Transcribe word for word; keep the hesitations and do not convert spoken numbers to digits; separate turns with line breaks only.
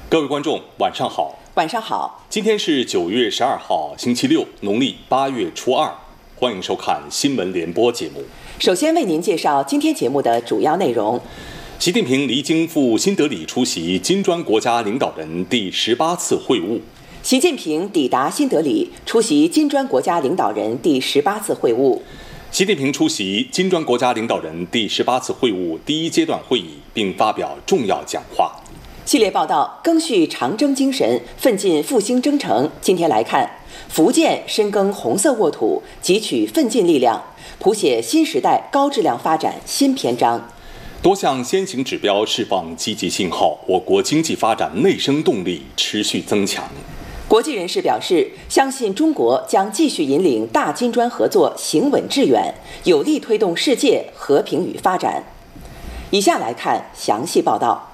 各位观众，晚上好。
晚上好。
今天是九月十二号，星期六，农历八月初二。欢迎收看新闻联播节目。
首先为您介绍今天节目的主要内容。
习近平离京赴新德里出席金砖国家领导人第十八次会晤。
习近平抵达新德里出席金砖国家领导人第十八次会晤。
习近平出席金砖国家领导人第十八次会晤第一阶段会议，并发表重要讲话。
系列报道赓续长征精神，奋进复兴征程。今天来看，福建深耕红色沃土，汲取奋进力量，谱写新时代高质量发展新篇章。
多项先行指标释放积极信号，我国经济发展内生动力持续增强。
国际人士表示，相信中国将继续引领大金砖合作行稳致远，有力推动世界和平与发展。以下来看详细报道。